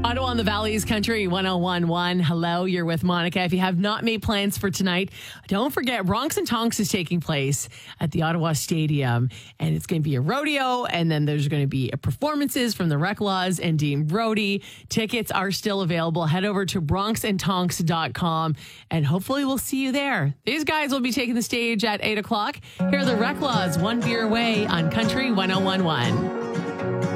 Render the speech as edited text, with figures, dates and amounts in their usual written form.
Ottawa on the Valley's Country 1011. Hello, you're with Monica. If you have not made plans for tonight, don't forget Bronx and Tonks is taking place at the Ottawa Stadium. And it's going to be a rodeo. And then there's going to be performances from the Reclaws and Dean Brody. Tickets are still available. Head over to bronxandtonks.com and hopefully we'll see you there. These guys will be taking the stage at 8 o'clock. Here are the Reclaws, One Beer Away on Country 1011.